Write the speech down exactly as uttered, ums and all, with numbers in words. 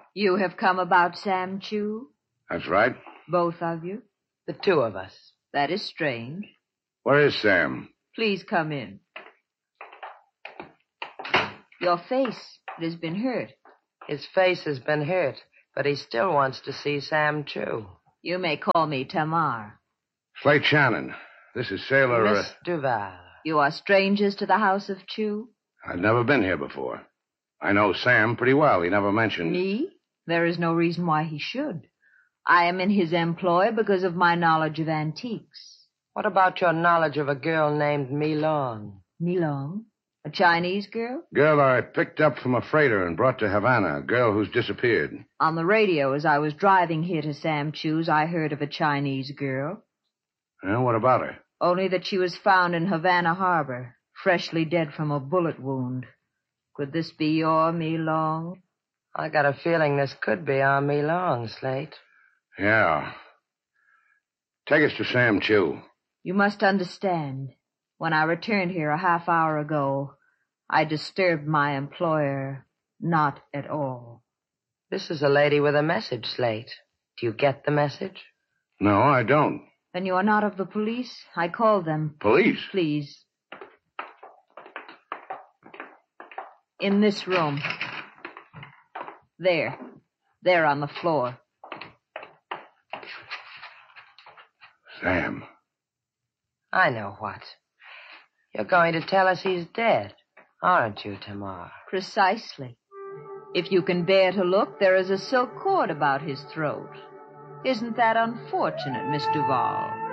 You have come about Sam Chu? That's right. Both of you? The two of us. That is strange. Where is Sam? Please come in. Your face, it has been hurt. His face has been hurt, but he still wants to see Sam Chu. You may call me Tamar. Slate Shannon. This is Sailor... Miss Uh... Duval. You are strangers to the house of Chu? I've never been here before. I know Sam pretty well. He never mentioned... Me? There is no reason why he should. I am in his employ because of my knowledge of antiques. What about your knowledge of a girl named Milong? Milong? A Chinese girl? Girl I picked up from a freighter and brought to Havana. A girl who's disappeared. On the radio, as I was driving here to Sam Chu's, I heard of a Chinese girl. Yeah, what about her? Only that she was found in Havana Harbor, freshly dead from a bullet wound. Could this be your Milong? I got a feeling this could be our Milong, Slate. Yeah. Take us to Sam Chu. You must understand. When I returned here a half hour ago, I disturbed my employer not at all. This is a lady with a message, Slate. Do you get the message? No, I don't. Then you are not of the police? I called them. Police? Please. In this room. There. There on the floor. Sam. I know what. You're going to tell us he's dead, aren't you, Tamar? Precisely. If you can bear to look, there is a silk cord about his throat. Isn't that unfortunate, Miss Duval?